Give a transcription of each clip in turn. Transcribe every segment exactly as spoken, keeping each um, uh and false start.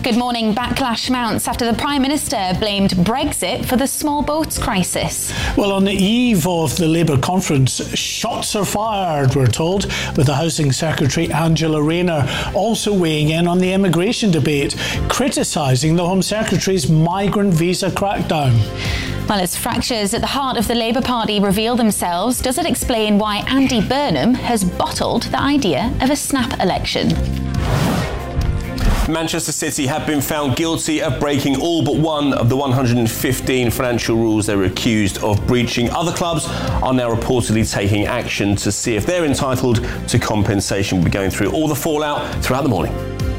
Good morning. Backlash mounts after the Prime Minister blamed Brexit for the small boats crisis. Well, on the eve of the Labour conference, shots are fired, we're told, with the Housing Secretary Angela Rayner also weighing in on the immigration debate, criticising the Home Secretary's migrant visa crackdown. Well, as fractures at the heart of the Labour Party reveal themselves, does it explain why Andy Burnham has bottled the idea of a snap election? Manchester City have been found guilty of breaking all but one of the one hundred fifteen financial rules they were accused of breaching. Other clubs are now reportedly taking action to see if they're entitled to compensation. We'll be going through all the fallout throughout the morning.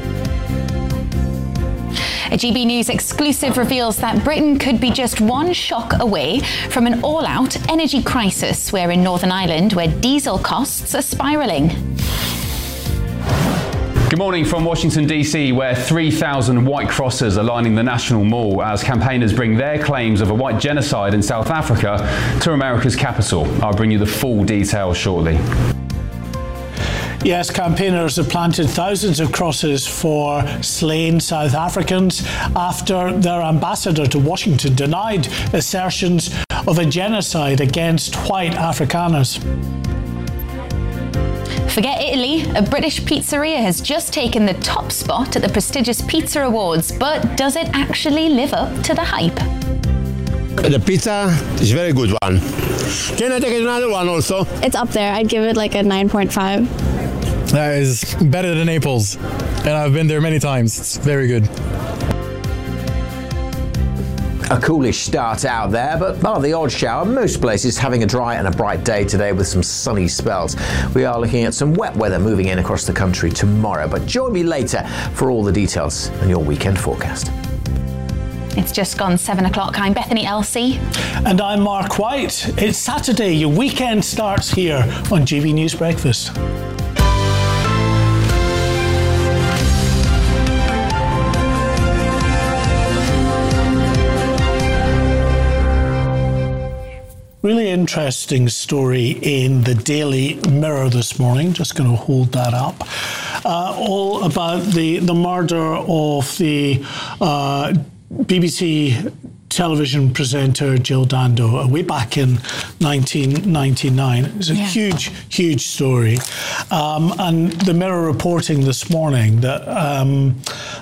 A G B News exclusive reveals that Britain could be just one shock away from an all-out energy crisis. We're in Northern Ireland, where diesel costs are spiralling. Good morning from Washington, D C, where three thousand white crosses are lining the National Mall as campaigners bring their claims of a white genocide in South Africa to America's capital. I'll bring you the full details shortly. Yes, campaigners have planted thousands of crosses for slain South Africans after their ambassador to Washington denied assertions of a genocide against white Afrikaners. Forget Italy, a British pizzeria has just taken the top spot at the prestigious Pizza Awards, but does it actually live up to the hype? The pizza is a very good one. Can I take another one also? It's up there. I'd give it like a nine point five. That is better than Naples, and I've been there many times. It's very good. A coolish start out there, but bar the odd shower, most places having a dry and a bright day today with some sunny spells. We are looking at some wet weather moving in across the country tomorrow, but join me later for all the details and your weekend forecast. It's just gone seven o'clock. I'm Bethany Elsey. And I'm Mark White. It's Saturday. Your weekend starts here on G B News Breakfast. Really interesting story in the Daily Mirror this morning. Just going to hold that up. Uh, all about the, the murder of the uh, B B C television presenter Jill Dando uh, way back in nineteen ninety-nine. It's a yeah. huge, huge story. Um, and the Mirror reporting this morning that um,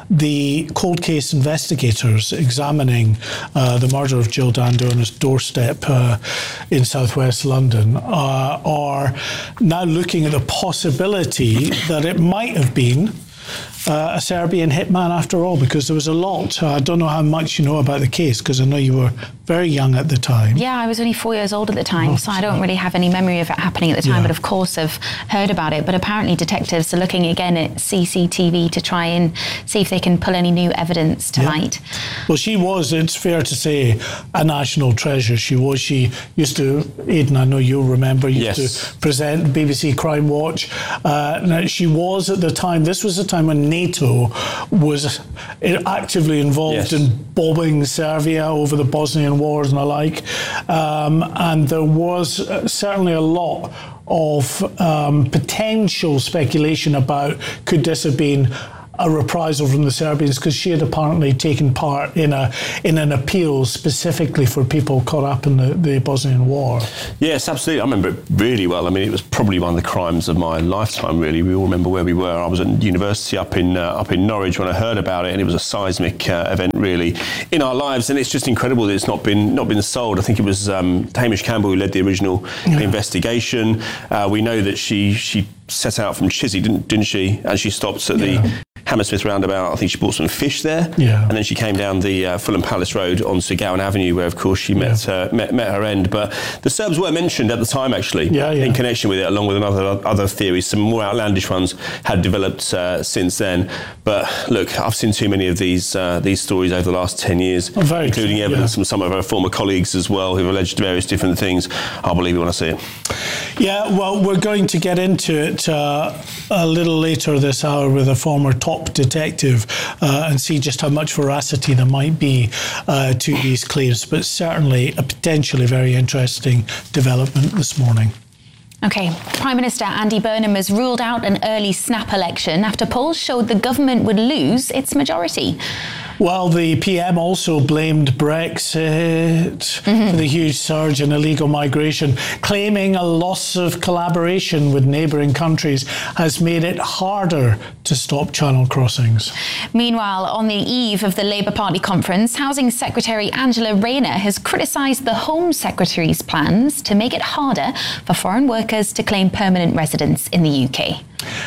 the cold case investigators examining uh, the murder of Jill Dando on his doorstep uh, in southwest London uh, are now looking at the possibility that it might have been Uh, a Serbian hitman after all, because there was a lot. Uh, I don't know how much you know about the case, because I know you were very young at the time. Yeah, I was only four years old at the time, oh, so I don't really have any memory of it happening at the time, yeah. but of course I've heard about it. But apparently detectives are looking again at C C T V to try and see if they can pull any new evidence to yeah. light. Well, she was, it's fair to say, a national treasure. She was. She used to, Aidan, I know you'll remember, used yes. to present B B C Crime Watch. Uh, now, she was at the time, this was the time when NATO was actively involved yes. in bombing Serbia over the Bosnian wars and the like. Um, and there was certainly a lot of um, potential speculation about could this have been a reprisal from the Serbians, because she had apparently taken part in a in an appeal specifically for people caught up in the, the Bosnian War. Yes, absolutely. I remember it really well. I mean, it was probably one of the crimes of my lifetime, really. We all remember where we were. I was at university up in uh, up in Norwich when I heard about it, and it was a seismic uh, event, really, in our lives. And it's just incredible that it's not been not been solved. I think it was um, Hamish Campbell who led the original yeah. investigation. Uh, we know that she she set out from Chiswick, didn't didn't she? And she stopped at yeah. the Hammersmith roundabout. I think she bought some fish there, yeah. and then she came down the uh, Fulham Palace Road onto Gowan Avenue, where of course she met, yeah. uh, met met her end. But the Serbs were mentioned at the time, actually, yeah, yeah. in connection with it, along with another other theories. Some more outlandish ones had developed uh, since then. But look, I've seen too many of these uh, these stories over the last ten years, oh, including true. evidence yeah. from some of our former colleagues as well, who've alleged various different things. I'll believe it when I see it. Yeah, well, we're going to get into it uh, a little later this hour with a former top detective uh, and see just how much veracity there might be uh, to these claims, but certainly a potentially very interesting development this morning. OK, Prime Minister Andy Burnham has ruled out an early snap election after polls showed the government would lose its majority. Well, the P M also blamed Brexit mm-hmm. for the huge surge in illegal migration, claiming a loss of collaboration with neighbouring countries has made it harder to stop channel crossings. Meanwhile, on the eve of the Labour Party conference, Housing Secretary Angela Rayner has criticised the Home Secretary's plans to make it harder for foreign workers to claim permanent residence in the U K.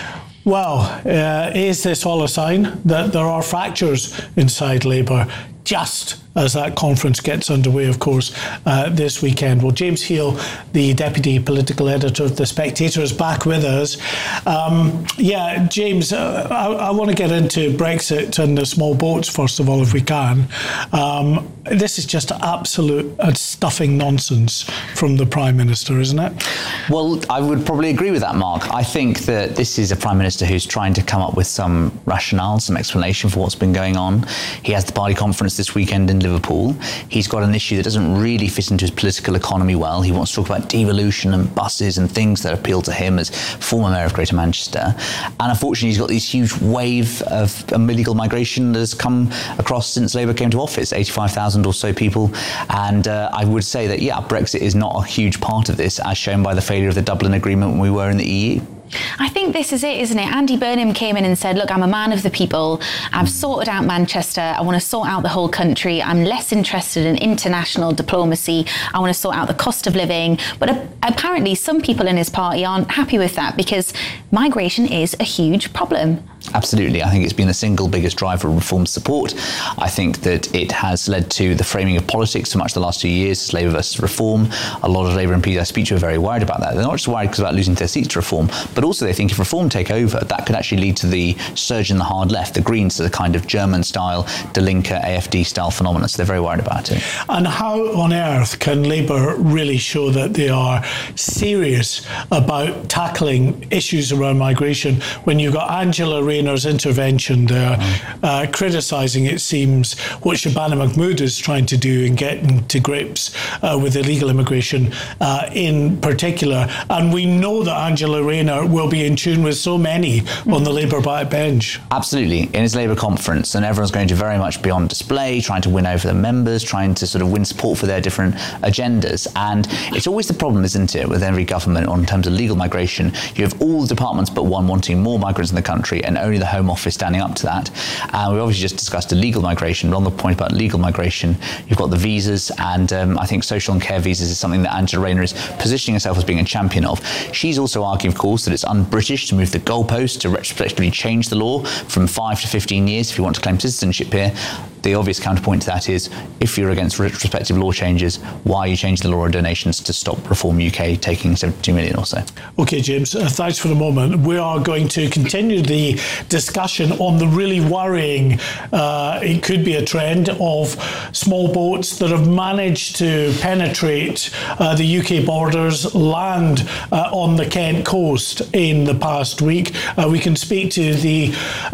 Well, uh, is this all a sign that there are fractures inside Labour, just as that conference gets underway, of course, uh, this weekend? Well, James Heal, the Deputy Political Editor of The Spectator, is back with us. Um, yeah, James, uh, I, I want to get into Brexit and the small boats, first of all, if we can. Um, this is just absolute uh, stuffing nonsense from the Prime Minister, isn't it? Well, I would probably agree with that, Mark. I think that this is a Prime Minister who's trying to come up with some rationale, some explanation for what's been going on. He has the party conference this weekend in Liverpool. He's got an issue that doesn't really fit into his political economy well. He wants to talk about devolution and buses and things that appeal to him as former Mayor of Greater Manchester. And unfortunately, he's got this huge wave of illegal migration that has come across since Labour came to office, eighty-five thousand or so people. And uh, I would say that, yeah, Brexit is not a huge part of this, as shown by the failure of the Dublin Agreement when we were in the E U. I think this is it, isn't it? Andy Burnham came in and said, look, I'm a man of the people. I've sorted out Manchester. I want to sort out the whole country. I'm less interested in international diplomacy. I want to sort out the cost of living. But uh, apparently some people in his party aren't happy with that because migration is a huge problem. Absolutely. I think it's been the single biggest driver of reform support. I think that it has led to the framing of politics for much of the last two years, Labour versus Reform. A lot of Labour M Ps I speak to are very worried about that. They're not just worried because about losing their seats to Reform, but also they think if Reform take over, that could actually lead to the surge in the hard left, the Greens, to the kind of German-style, De Linke, A F D-style phenomenon. So they're very worried about it. And how on earth can Labour really show that they are serious about tackling issues around migration when you've got Angela Rayner's intervention there, mm. uh, criticising, it seems, what Shabana Mahmood is trying to do in getting to grips uh, with illegal immigration uh, in particular. And we know that Angela Rayner will be in tune with so many mm. on the Labour backbench. Absolutely. In his Labour conference, and everyone's going to very much be on display, trying to win over the members, trying to sort of win support for their different agendas. And it's always the problem, isn't it, with every government on terms of legal migration. You have all the departments but one wanting more migrants in the country, and only the Home Office standing up to that. And uh, we obviously just discussed illegal migration, but on the point about legal migration, you've got the visas, and um, I think social and care visas is something that Angela Rayner is positioning herself as being a champion of. She's also arguing, of course, that it's un-British to move the goalpost, to retrospectively change the law from five to fifteen years if you want to claim citizenship here. The obvious counterpoint to that is, if you're against retrospective law changes, why are you changing the law on donations to stop Reform U K taking seventy-two million or so? OK, James, uh, thanks for the moment. We are going to continue the discussion on the really worrying, uh, it could be a trend, of small boats that have managed to penetrate uh, the U K borders, land uh, on the Kent coast in the past week. Uh, we can speak to the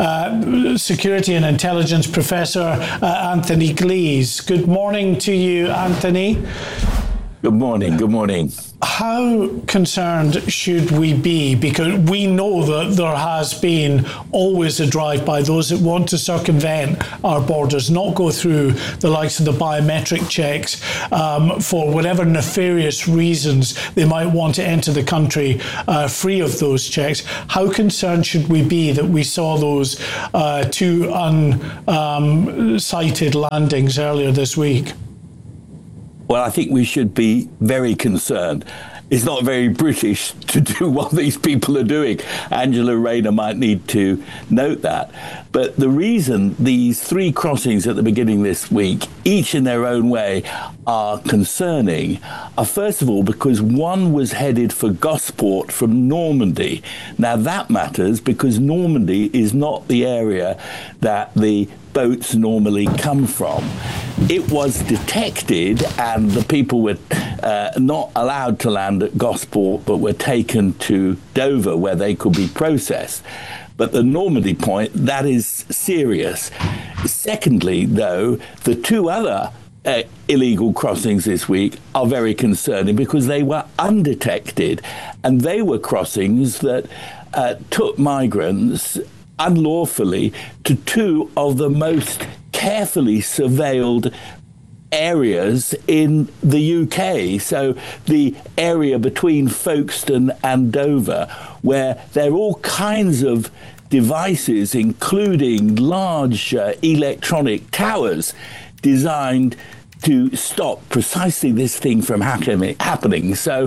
uh, Security and Intelligence Professor, Uh, Anthony Glees. Good morning to you, Anthony. Good morning, good morning. How concerned should we be? Because we know that there has been always a drive by those that want to circumvent our borders, not go through the likes of the biometric checks um, for whatever nefarious reasons they might want to enter the country uh, free of those checks. How concerned should we be that we saw those uh, two unsighted um, landings earlier this week? Well, I think we should be very concerned. It's not very British to do what these people are doing. Angela Rayner might need to note that. But the reason these three crossings at the beginning this week, each in their own way, are concerning are, first of all, because one was headed for Gosport from Normandy. Now, that matters because Normandy is not the area that the boats normally come from. It was detected, and the people were uh, not allowed to land at Gosport, but were taken to Dover, where they could be processed. But the Normandy point, that is serious. Secondly, though, the two other uh, illegal crossings this week are very concerning because they were undetected, and they were crossings that uh, took migrants unlawfully to two of the most carefully surveilled areas in the U K. So the area between Folkestone and Dover, where there are all kinds of devices, including large uh, electronic towers designed to stop precisely this thing from happening. So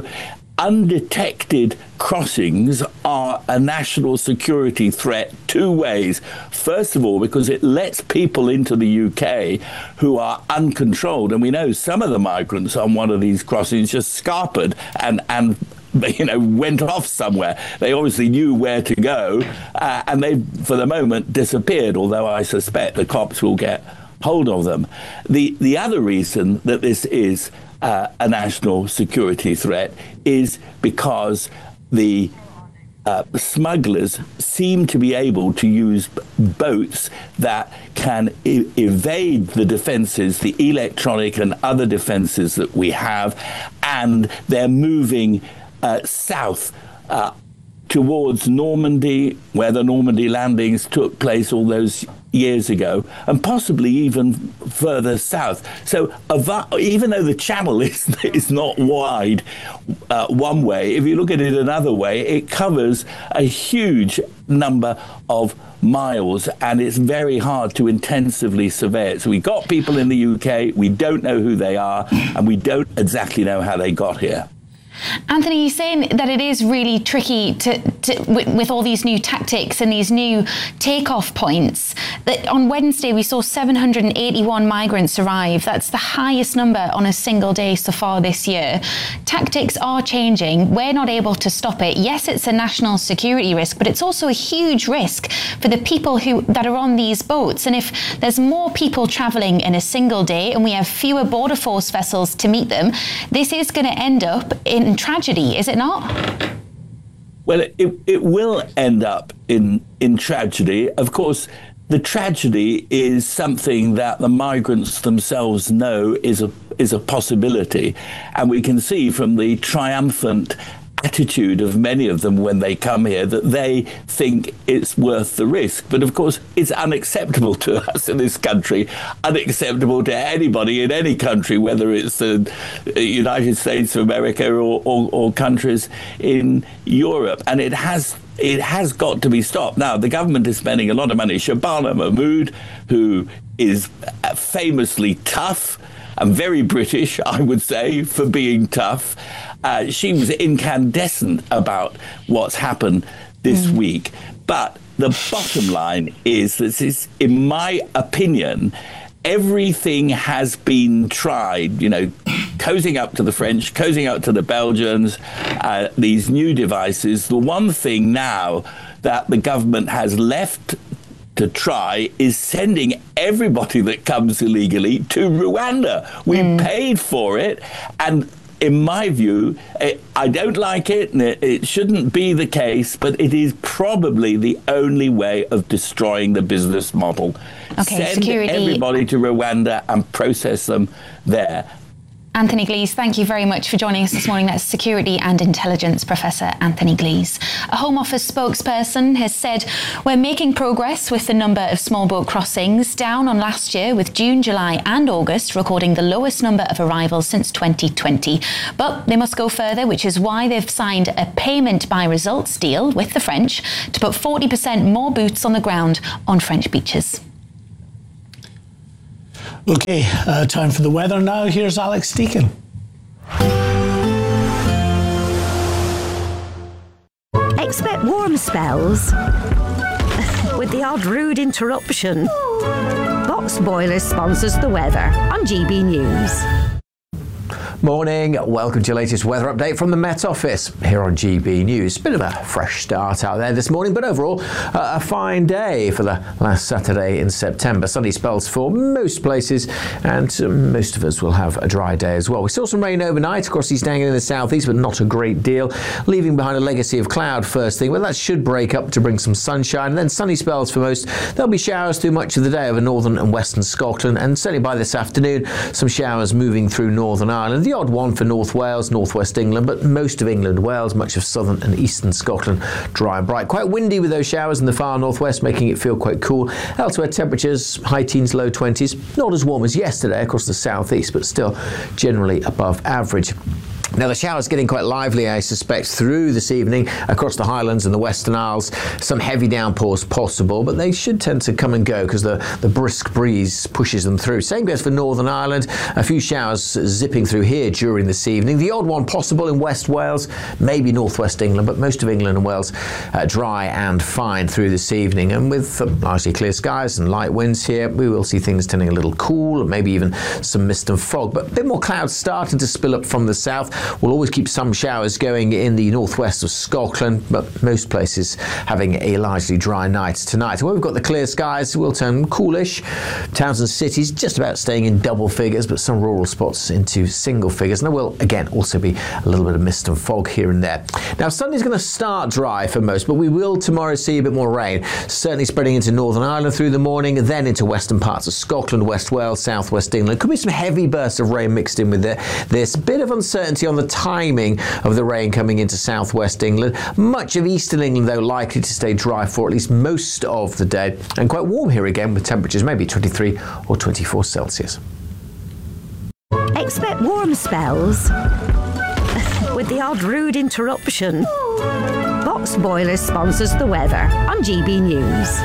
undetected crossings are a national security threat two ways. First of all, because it lets people into the U K who are uncontrolled. And we know some of the migrants on one of these crossings just scarpered and, and you know, went off somewhere. They obviously knew where to go, uh, and they, for the moment, disappeared, although I suspect the cops will get hold of them. The, the other reason that this is Uh, a national security threat is because the uh, smugglers seem to be able to use b- boats that can e- evade the defences, the electronic and other defences that we have, and they're moving uh, south uh, towards Normandy, where the Normandy landings took place all those years ago, and possibly even further south. So even though the channel is, is not wide uh, one way, if you look at it another way, it covers a huge number of miles, and it's very hard to intensively survey it. So we got people in the U K, we don't know who they are, and we don't exactly know how they got here. Anthony, you're saying that it is really tricky to, to with, with all these new tactics and these new takeoff points. That on Wednesday we saw seven hundred eighty-one migrants arrive. That's the highest number on a single day so far this year. Tactics are changing. We're not able to stop it. Yes, it's a national security risk, but it's also a huge risk for the people who that are on these boats. And if there's more people travelling in a single day and we have fewer border force vessels to meet them, this is going to end up in tragedy, is it not? Well, it, it will end up in, in tragedy. Of course, the tragedy is something that the migrants themselves know is a, is a possibility. And we can see from the triumphant attitude of many of them when they come here that they think it's worth the risk. But of course, it's unacceptable to us in this country, unacceptable to anybody in any country, whether it's the United States of America or, or, or countries in Europe. And it has it has got to be stopped. Now, the government is spending a lot of money. Shabana Mahmood, who is famously tough and very British, I would say, for being tough, Uh, she was incandescent about what's happened this mm. week. But the bottom line is that, is, in my opinion, everything has been tried, you know, cozying up to the French, cozying up to the Belgians, uh, these new devices. The one thing now that the government has left to try is sending everybody that comes illegally to Rwanda. We mm. paid for it, and in my view, it, I don't like it, and it, it shouldn't be the case, but it is probably the only way of destroying the business model. Okay, Send security. everybody to Rwanda and process them there. Anthony Glees, thank you very much for joining us this morning. That's Security and Intelligence Professor Anthony Glees. A Home Office spokesperson has said we're making progress with the number of small boat crossings, down on last year, with June, July and August recording the lowest number of arrivals since twenty twenty. But they must go further, which is why they've signed a payment by results deal with the French to put forty percent more boots on the ground on French beaches. Okay, uh, time for the weather now. Here's Alex Deakin. Expect warm spells with the odd rude interruption. Box Boilers sponsors the weather on G B News. Morning, welcome to your latest weather update from the Met Office here on G B News. Bit of a fresh start out there this morning, but overall uh, a fine day for the last Saturday in September. Sunny spells for most places, and uh, most of us will have a dry day as well. We saw some rain overnight across East Anglia in the southeast, but not a great deal, leaving behind a legacy of cloud first thing, but that should break up to bring some sunshine, and then sunny spells for most. There'll be showers through much of the day over northern and western Scotland, and certainly by this afternoon, some showers moving through Northern Ireland. The odd one for North Wales, northwest England, but most of England, Wales, much of southern and eastern Scotland, dry and bright. Quite windy with those showers in the far northwest, making it feel quite cool. Elsewhere, temperatures high teens, low twenties. Not as warm as yesterday across the southeast, but still generally above average. Now, the showers getting quite lively, I suspect, through this evening across the Highlands and the Western Isles. Some heavy downpours possible, but they should tend to come and go because the, the brisk breeze pushes them through. Same goes for Northern Ireland. A few showers zipping through here during this evening. The odd one possible in West Wales, maybe northwest England, but most of England and Wales uh, dry and fine through this evening. And with uh, largely clear skies and light winds here, we will see things turning a little cool, maybe even some mist and fog. But a bit more clouds starting to spill up from the south. We'll always keep some showers going in the northwest of Scotland, but most places having a largely dry night tonight. Where we've got the clear skies, will turn coolish. Towns and cities just about staying in double figures, but some rural spots into single figures. And there will, again, also be a little bit of mist and fog here and there. Now, Sunday's going to start dry for most, but we will tomorrow see a bit more rain, certainly spreading into Northern Ireland through the morning, then into western parts of Scotland, West Wales, southwest England. Could be some heavy bursts of rain mixed in with this. Bit of uncertainty on the timing of the rain coming into southwest England. Much of eastern England, though, likely to stay dry for at least most of the day, and quite warm here again with temperatures maybe twenty-three or twenty-four Celsius. Expect warm spells with the odd rude interruption. Box Boilers sponsors the weather on G B News.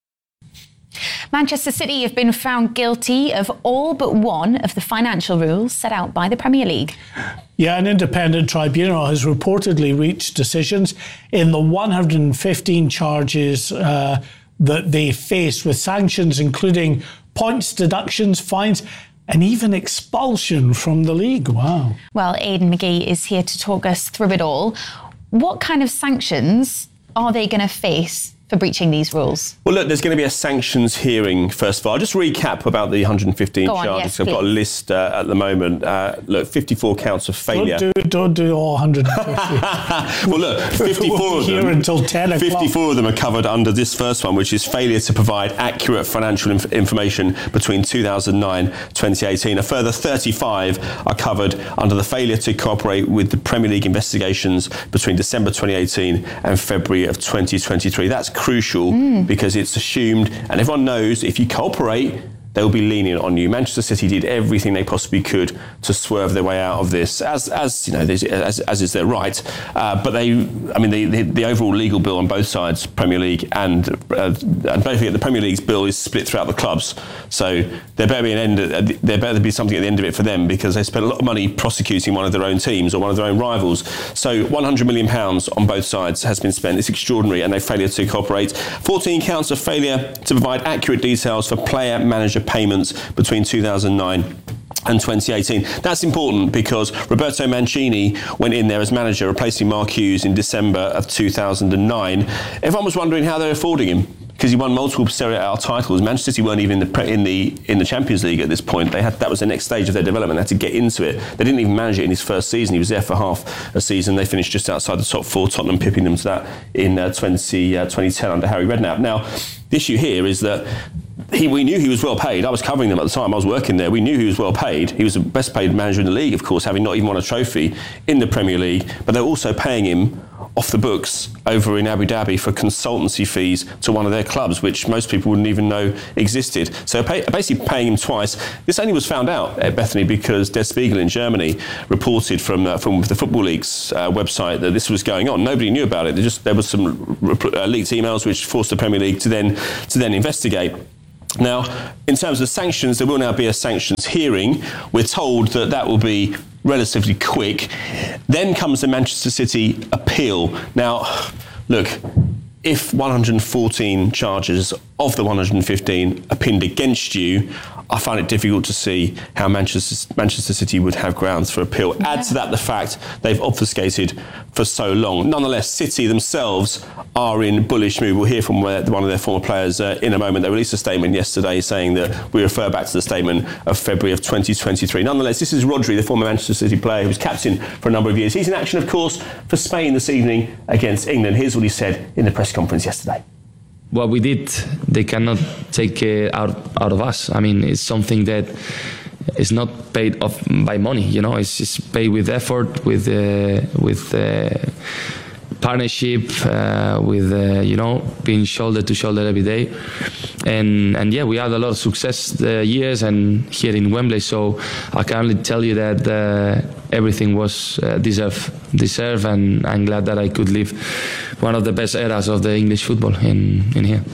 Manchester City have been found guilty of all but one of the financial rules set out by the Premier League. Yeah, an independent tribunal has reportedly reached decisions in the one hundred fifteen charges uh, that they face, with sanctions including points deductions, fines, and even expulsion from the league. Wow. Well, Aidan McGee is here to talk us through it all. What kind of sanctions are they going to face for breaching these rules? Well, look, there's going to be a sanctions hearing, first of all. I'll just recap about the one hundred fifteen Go on, charges. yes, I've got a please. list uh, at the moment. Uh, look, fifty-four counts of failure. Don't do, don't do all one hundred fifty. Well, look, fifty-four We'll of be them. here until ten o'clock. fifty-four of them are covered under this first one, which is failure to provide accurate financial inf- information between two thousand nine and twenty eighteen. A further thirty-five are covered under the failure to cooperate with the Premier League investigations between December twenty eighteen and February of twenty twenty-three. That's crucial. Mm. Because it's assumed, and everyone knows, if you cooperate, they'll be lenient on you. Manchester City did everything they possibly could to swerve their way out of this, as as you know, as, as is their right. Uh, but they, I mean, the, the, the overall legal bill on both sides, Premier League and uh, and basically the Premier League's bill is split throughout the clubs. So there better be an end. Uh, there better be something at the end of it for them, because they spent a lot of money prosecuting one of their own teams or one of their own rivals. So one hundred million pounds on both sides has been spent. It's extraordinary, and they failure to cooperate. fourteen counts of failure to provide accurate details for player manager payments between two thousand nine and twenty eighteen. That's important because Roberto Mancini went in there as manager, replacing Mark Hughes in December of two thousand nine. Everyone was wondering how they're affording him, because he won multiple Serie A titles. Manchester City weren't even in the in the in the Champions League at this point. They had that was the next stage of their development. They had to get into it. They didn't even manage it in his first season. He was there for half a season. They finished just outside the top four. Tottenham pipping them to that in uh, twenty ten under Harry Redknapp. Now, the issue here is that He, we knew he was well paid. I was covering them at the time. I was working there. We knew he was well paid. He was the best paid manager in the league, of course, having not even won a trophy in the Premier League. But they're also paying him off the books over in Abu Dhabi for consultancy fees to one of their clubs, which most people wouldn't even know existed. So pay, basically paying him twice. This only was found out at Bethany because Der Spiegel in Germany reported from uh, from the Football League's uh, website that this was going on. Nobody knew about it. There just there was some uh, leaked emails which forced the Premier League to then to then investigate. Now, in terms of sanctions, there will now be a sanctions hearing. We're told that that will be relatively quick. Then comes the Manchester City appeal. Now, look, if one hundred fourteen charges of the one hundred fifteen are pinned against you, I find it difficult to see how Manchester, Manchester City would have grounds for appeal. Yeah. Add to that the fact they've obfuscated for so long. Nonetheless, City themselves are in bullish mood. We'll hear from one of their former players uh, in a moment. They released a statement yesterday saying that we refer back to the statement of February of twenty twenty-three. Nonetheless, this is Rodri, the former Manchester City player who was captain for a number of years. He's in action, of course, for Spain this evening against England. Here's what he said in the press conference yesterday. What we did, they cannot take uh, out out of us. I mean, it's something that is not paid off by money. You know, it's just paid with effort, with uh, with uh, partnership, uh, with uh, you know, being shoulder to shoulder every day. And and yeah, we had a lot of success uh, years and here in Wembley. So I can only tell you that uh, everything was uh, deserved, deserved, and I'm glad that I could live one of the best eras of the English football in, in here.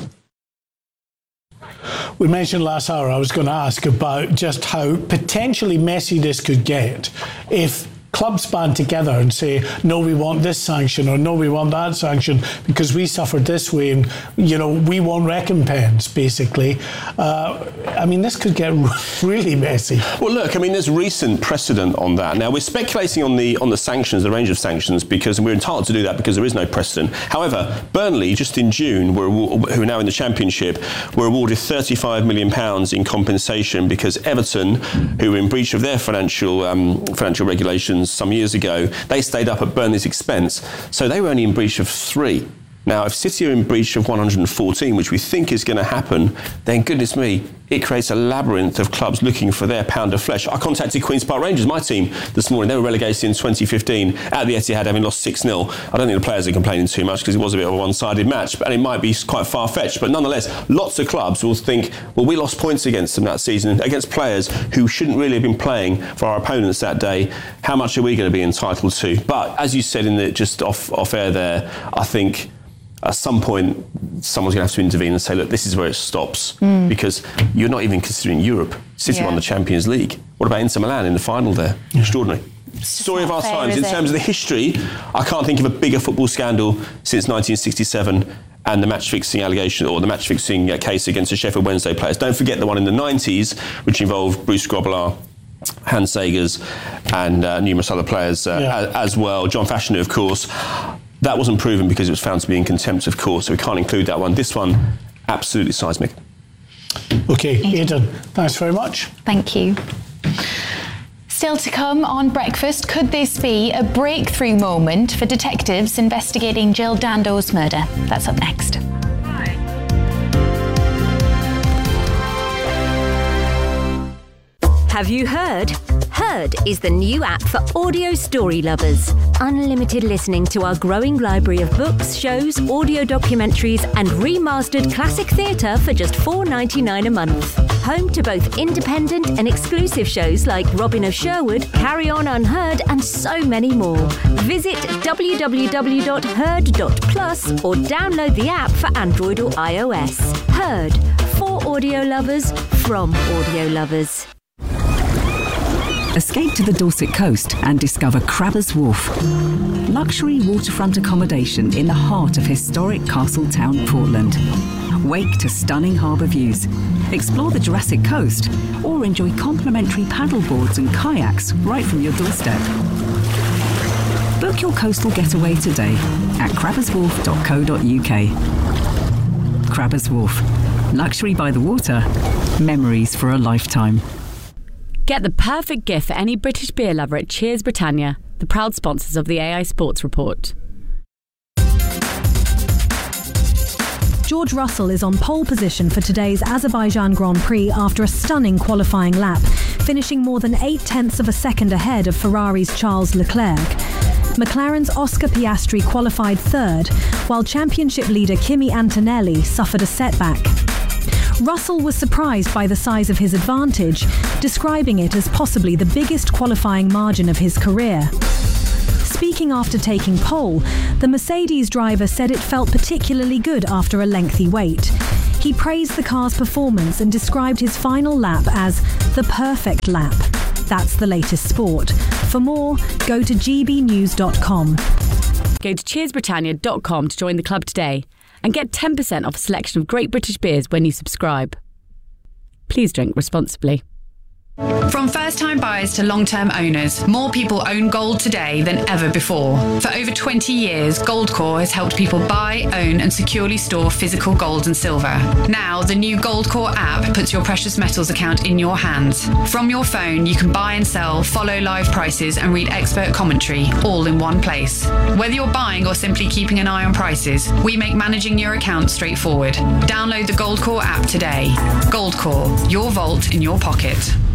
We mentioned last hour, I was going to ask about just how potentially messy this could get if clubs band together and say, no, we want this sanction, or no, we want that sanction because we suffered this way, and you know, we want recompense, basically. Uh, I mean, this could get really messy. Well, look, I mean, there's recent precedent on that. Now, we're speculating on the on the sanctions, the range of sanctions, because we're entitled to do that because there is no precedent. However, Burnley, just in June, were, who are now in the Championship, were awarded thirty-five million pounds in compensation because Everton, who were in breach of their financial um, financial regulations some years ago, they stayed up at Burnley's expense. So they were only in breach of three. Now, if City are in breach of one hundred fourteen, which we think is going to happen, then goodness me, it creates a labyrinth of clubs looking for their pound of flesh. I contacted Queen's Park Rangers, my team, this morning. They were relegated in twenty fifteen at the Etihad, having lost six nil. I don't think the players are complaining too much because it was a bit of a one-sided match, and it might be quite far-fetched. But nonetheless, lots of clubs will think, well, we lost points against them that season, against players who shouldn't really have been playing for our opponents that day. How much are we going to be entitled to? But as you said in the just off, off air there, I think at some point, someone's going to have to intervene and say, look, this is where it stops. Mm. Because you're not even considering Europe. City yeah. won the Champions League. What about Inter Milan in the final there? Yeah. Extraordinary. Story of our fair, times. In terms it? of the history, I can't think of a bigger football scandal since nineteen sixty-seven and the match-fixing allegation, or the match-fixing case against the Sheffield Wednesday players. Don't forget the one in the nineties, which involved Bruce Grobbelaar, Hans Segers, and uh, numerous other players uh, yeah. as, as well. John Fashanu, of course. That wasn't proven because it was found to be in contempt of court, so we can't include that one. This one, absolutely seismic. OK, Aidan, thanks very much. Thank you. Still to come on Breakfast, could this be a breakthrough moment for detectives investigating Jill Dando's murder? That's up next. Have you heard? Heard is the new app for audio story lovers. Unlimited listening to our growing library of books, shows, audio documentaries and remastered classic theatre for just four dollars ninety-nine a month. Home to both independent and exclusive shows like Robin of Sherwood, Carry On Unheard and so many more. Visit w w w dot heard dot plus or download the app for Android or iOS. Heard, for audio lovers, from audio lovers. Escape to the Dorset coast and discover Crabbers Wharf. Luxury waterfront accommodation in the heart of historic Castle Town, Portland. Wake to stunning harbour views. Explore the Jurassic Coast or enjoy complimentary paddleboards and kayaks right from your doorstep. Book your coastal getaway today at crabbers wharf dot co dot u k. Crabbers Wharf. Luxury by the water. Memories for a lifetime. Get the perfect gift for any British beer lover at Cheers Britannia, the proud sponsors of the A I Sports Report. George Russell is on pole position for today's Azerbaijan Grand Prix after a stunning qualifying lap, finishing more than eight tenths of a second ahead of Ferrari's Charles Leclerc. McLaren's Oscar Piastri qualified third, while championship leader Kimi Antonelli suffered a setback. Russell was surprised by the size of his advantage, describing it as possibly the biggest qualifying margin of his career. Speaking after taking pole, the Mercedes driver said it felt particularly good after a lengthy wait. He praised the car's performance and described his final lap as the perfect lap. That's the latest sport. For more, go to g b news dot com. Go to cheers britannia dot com to join the club today. and get ten percent off a selection of great British beers when you subscribe. Please drink responsibly. From first-time buyers to long-term owners, more people own gold today than ever before. For over twenty years, Goldcore has helped people buy, own and securely store physical gold and silver. Now, the new Goldcore app puts your precious metals account in your hands. From your phone, you can buy and sell, follow live prices and read expert commentary, all in one place. Whether you're buying or simply keeping an eye on prices, we make managing your account straightforward. Download the Goldcore app today. Goldcore, your vault in your pocket.